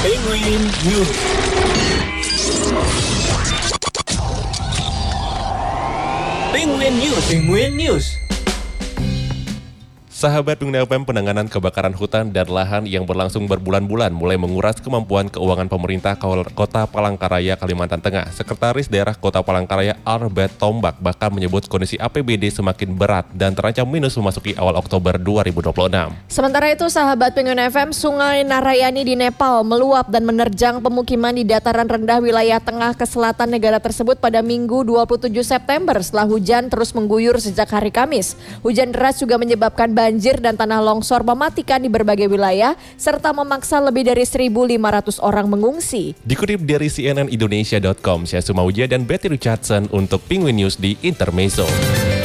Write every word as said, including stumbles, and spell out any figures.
Penguin News. Penguin News. Penguin News. Sahabat Penguin F M, penanganan kebakaran hutan dan lahan yang berlangsung berbulan-bulan mulai menguras kemampuan keuangan pemerintah Kota Palangkaraya, Kalimantan Tengah. Sekretaris Daerah Kota Palangkaraya, Arbet Tombak, bahkan menyebut kondisi A P B D semakin berat dan terancam minus memasuki awal Oktober dua ribu dua puluh enam. Sementara itu, sahabat Penguin F M, Sungai Narayani di Nepal meluap dan menerjang pemukiman di dataran rendah wilayah tengah ke selatan negara tersebut pada Minggu dua puluh tujuh September setelah hujan terus mengguyur sejak hari Kamis. Hujan deras juga menyebabkan banjir dan tanah longsor mematikan di berbagai wilayah serta memaksa lebih dari seribu lima ratus orang mengungsi. Dikutip dari C N N Indonesia dot com, saya Sumauja dan Betty Richardson untuk Penguin News di Intermezzo.